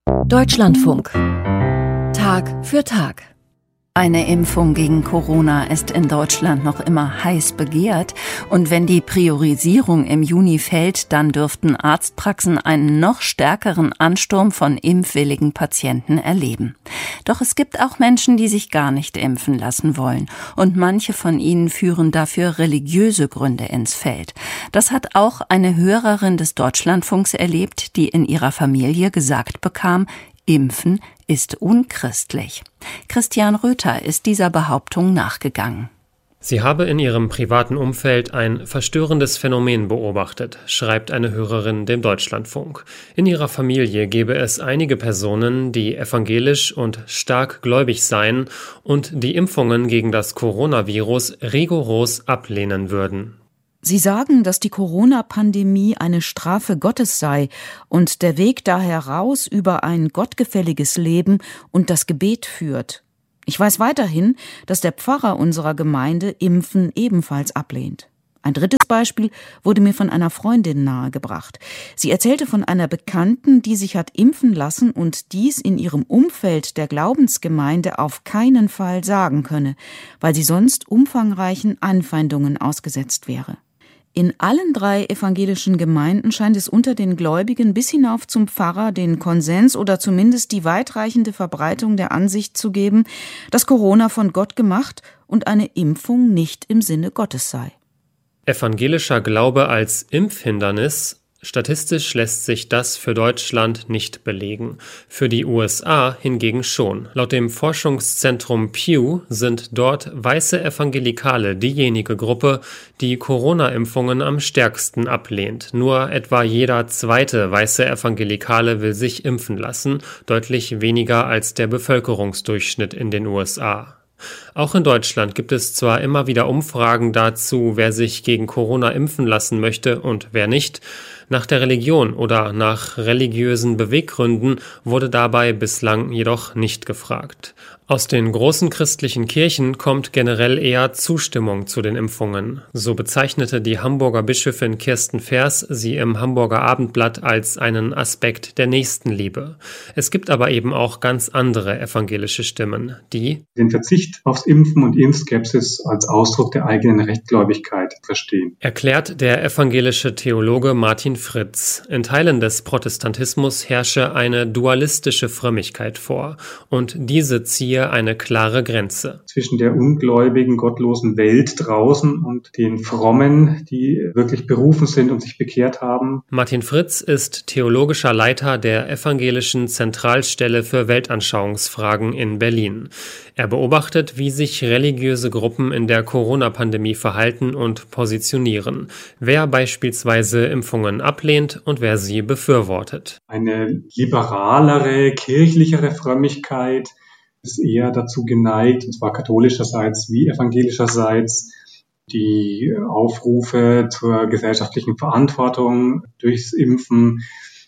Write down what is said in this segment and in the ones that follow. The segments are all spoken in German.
Deutschlandfunk. Tag für Tag. Eine Impfung gegen Corona ist in Deutschland noch immer heiß begehrt. Und wenn die Priorisierung im Juni fällt, dann dürften Arztpraxen einen noch stärkeren Ansturm von impfwilligen Patienten erleben. Doch es gibt auch Menschen, die sich gar nicht impfen lassen wollen. Und manche von ihnen führen dafür religiöse Gründe ins Feld. Das hat auch eine Hörerin des Deutschlandfunks erlebt, die in ihrer Familie gesagt bekam, Impfen ist unchristlich. Christian Röther ist dieser Behauptung nachgegangen. Sie habe in ihrem privaten Umfeld ein verstörendes Phänomen beobachtet, schreibt eine Hörerin dem Deutschlandfunk. In ihrer Familie gebe es einige Personen, die evangelisch und stark gläubig seien und die Impfungen gegen das Coronavirus rigoros ablehnen würden. Sie sagen, dass die Corona-Pandemie eine Strafe Gottes sei und der Weg da heraus über ein gottgefälliges Leben und das Gebet führt. Ich weiß weiterhin, dass der Pfarrer unserer Gemeinde Impfen ebenfalls ablehnt. Ein drittes Beispiel wurde mir von einer Freundin nahegebracht. Sie erzählte von einer Bekannten, die sich hat impfen lassen und dies in ihrem Umfeld der Glaubensgemeinde auf keinen Fall sagen könne, weil sie sonst umfangreichen Anfeindungen ausgesetzt wäre. In allen 3 evangelischen Gemeinden scheint es unter den Gläubigen bis hinauf zum Pfarrer den Konsens oder zumindest die weitreichende Verbreitung der Ansicht zu geben, dass Corona von Gott gemacht und eine Impfung nicht im Sinne Gottes sei. Evangelischer Glaube als Impfhindernis? Statistisch lässt sich das für Deutschland nicht belegen. Für die USA hingegen schon. Laut dem Forschungszentrum Pew sind dort weiße Evangelikale diejenige Gruppe, die Corona-Impfungen am stärksten ablehnt. Nur etwa jeder zweite weiße Evangelikale will sich impfen lassen, deutlich weniger als der Bevölkerungsdurchschnitt in den USA. Auch in Deutschland gibt es zwar immer wieder Umfragen dazu, wer sich gegen Corona impfen lassen möchte und wer nicht. Nach der Religion oder nach religiösen Beweggründen wurde dabei bislang jedoch nicht gefragt. Aus den großen christlichen Kirchen kommt generell eher Zustimmung zu den Impfungen. So bezeichnete die Hamburger Bischöfin Kirsten Fers sie im Hamburger Abendblatt als einen Aspekt der Nächstenliebe. Es gibt aber eben auch ganz andere evangelische Stimmen, die den Verzicht aufs Impfen und Impfskepsis als Ausdruck der eigenen Rechtgläubigkeit verstehen. Erklärt der evangelische Theologe Martin Fritz. In Teilen des Protestantismus herrsche eine dualistische Frömmigkeit vor und diese ziehe eine klare Grenze. Zwischen der ungläubigen, gottlosen Welt draußen und den Frommen, die wirklich berufen sind und sich bekehrt haben. Martin Fritz ist theologischer Leiter der Evangelischen Zentralstelle für Weltanschauungsfragen in Berlin. Er beobachtet, wie sich religiöse Gruppen in der Corona-Pandemie verhalten und positionieren, wer beispielsweise Impfungen ablehnt und wer sie befürwortet. Eine liberalere, kirchlichere Frömmigkeit ist eher dazu geneigt, und zwar katholischerseits wie evangelischerseits, die Aufrufe zur gesellschaftlichen Verantwortung durchs Impfen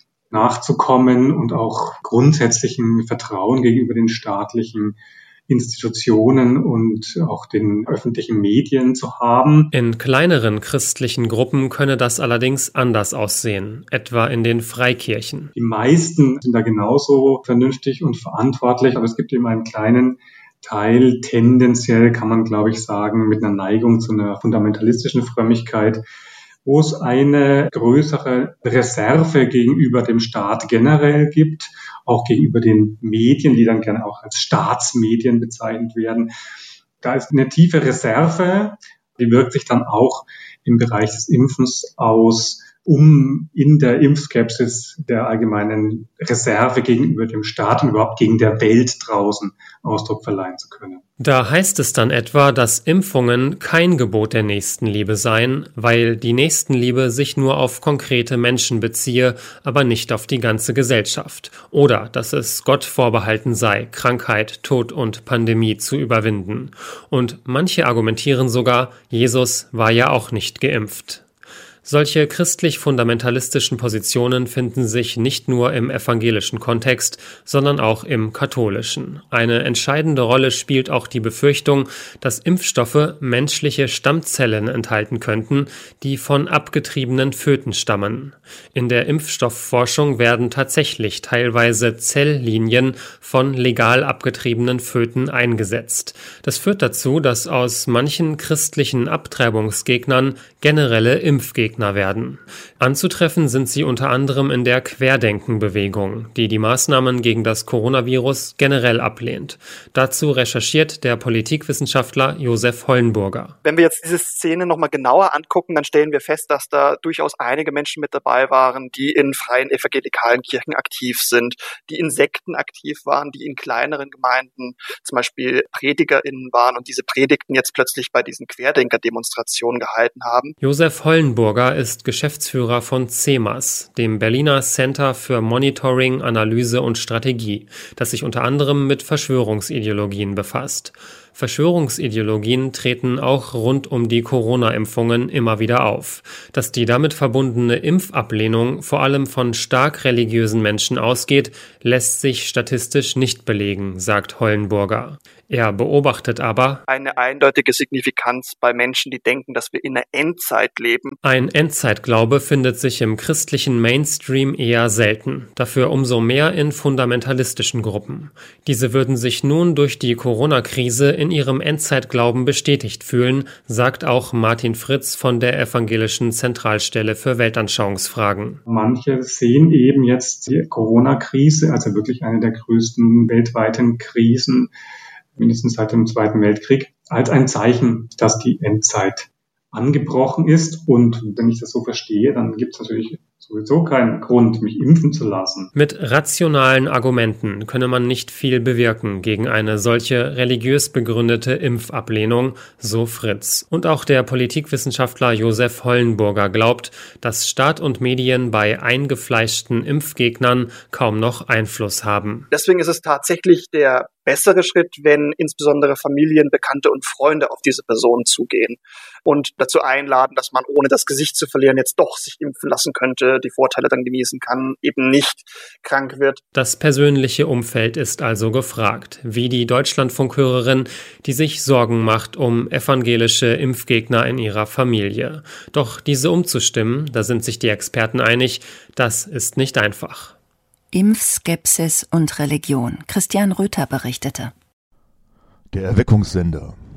nachzukommen und auch grundsätzlichen Vertrauen gegenüber den staatlichen Institutionen und auch den öffentlichen Medien zu haben. In kleineren christlichen Gruppen könne das allerdings anders aussehen, etwa in den Freikirchen. Die meisten sind da genauso vernünftig und verantwortlich, aber es gibt eben einen kleinen Teil, tendenziell kann man, glaube ich, sagen, mit einer Neigung zu einer fundamentalistischen Frömmigkeit, wo es eine größere Reserve gegenüber dem Staat generell gibt, auch gegenüber den Medien, die dann gerne auch als Staatsmedien bezeichnet werden. Da ist eine tiefe Reserve, die wirkt sich dann auch im Bereich des Impfens aus, um in der Impfskepsis der allgemeinen Reserve gegenüber dem Staat und überhaupt gegen der Welt draußen Ausdruck verleihen zu können. Da heißt es dann etwa, dass Impfungen kein Gebot der Nächstenliebe seien, weil die Nächstenliebe sich nur auf konkrete Menschen beziehe, aber nicht auf die ganze Gesellschaft. Oder dass es Gott vorbehalten sei, Krankheit, Tod und Pandemie zu überwinden. Und manche argumentieren sogar, Jesus war ja auch nicht geimpft. Solche christlich-fundamentalistischen Positionen finden sich nicht nur im evangelischen Kontext, sondern auch im katholischen. Eine entscheidende Rolle spielt auch die Befürchtung, dass Impfstoffe menschliche Stammzellen enthalten könnten, die von abgetriebenen Föten stammen. In der Impfstoffforschung werden tatsächlich teilweise Zelllinien von legal abgetriebenen Föten eingesetzt. Das führt dazu, dass aus manchen christlichen Abtreibungsgegnern generelle Impfgegner werden. Anzutreffen sind sie unter anderem in der Querdenken-Bewegung, die die Maßnahmen gegen das Coronavirus generell ablehnt. Dazu recherchiert der Politikwissenschaftler Josef Hollenburger. Wenn wir jetzt diese Szene nochmal genauer angucken, dann stellen wir fest, dass da durchaus einige Menschen mit dabei waren, die in freien evangelikalen Kirchen aktiv sind, die in Sekten aktiv waren, die in kleineren Gemeinden zum Beispiel PredigerInnen waren und diese Predigten jetzt plötzlich bei diesen Querdenker-Demonstrationen gehalten haben. Josef Hollenburger ist Geschäftsführer von CEMAS, dem Berliner Center für Monitoring, Analyse und Strategie, das sich unter anderem mit Verschwörungsideologien befasst. Verschwörungsideologien treten auch rund um die Corona-Impfungen immer wieder auf. Dass die damit verbundene Impfablehnung vor allem von stark religiösen Menschen ausgeht, lässt sich statistisch nicht belegen, sagt Hollenburger. Er beobachtet aber eine eindeutige Signifikanz bei Menschen, die denken, dass wir in einer Endzeit leben. Ein Endzeitglaube findet sich im christlichen Mainstream eher selten, dafür umso mehr in fundamentalistischen Gruppen. Diese würden sich nun durch die Corona-Krise in ihrem Endzeitglauben bestätigt fühlen, sagt auch Martin Fritz von der Evangelischen Zentralstelle für Weltanschauungsfragen. Manche sehen eben jetzt die Corona-Krise, also wirklich eine der größten weltweiten Krisen, mindestens seit dem Zweiten Weltkrieg, als ein Zeichen, dass die Endzeit angebrochen ist. Und wenn ich das so verstehe, dann gibt es natürlich sowieso keinen Grund, mich impfen zu lassen. Mit rationalen Argumenten könne man nicht viel bewirken gegen eine solche religiös begründete Impfablehnung, so Fritz. Und auch der Politikwissenschaftler Josef Hollenburger glaubt, dass Staat und Medien bei eingefleischten Impfgegnern kaum noch Einfluss haben. Deswegen ist es tatsächlich der bessere Schritt, wenn insbesondere Familien, Bekannte und Freunde auf diese Personen zugehen und dazu einladen, dass man, ohne das Gesicht zu verlieren, jetzt doch sich impfen lassen könnte, die Vorteile dann genießen kann, eben nicht krank wird. Das persönliche Umfeld ist also gefragt, wie die Deutschlandfunkhörerin, die sich Sorgen macht um evangelische Impfgegner in ihrer Familie. Doch diese umzustimmen, da sind sich die Experten einig, das ist nicht einfach. Impfskepsis und Religion. Christian Röther berichtete. Der Erweckungssender.